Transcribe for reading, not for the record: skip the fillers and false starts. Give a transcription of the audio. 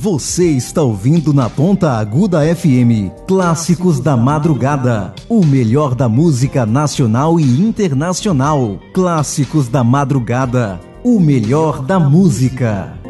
Você está ouvindo na Ponta Aguda FM, Clássicos da Madrugada, o melhor da música nacional e internacional. Clássicos da Madrugada, o melhor da música.